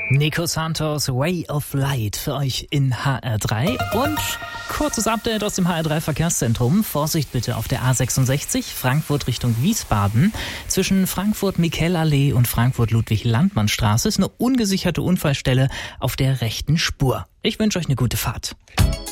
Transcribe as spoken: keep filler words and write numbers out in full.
Nico Santos, Way of Light für euch in H R drei und kurzes Update aus dem H R drei Verkehrszentrum. Vorsicht bitte auf der A sechsundsechzig, Frankfurt Richtung Wiesbaden. Zwischen Frankfurt-Michel-Allee und Frankfurt-Ludwig-Landmann-Straße ist eine ungesicherte Unfallstelle auf der rechten Spur. Ich wünsche euch eine gute Fahrt.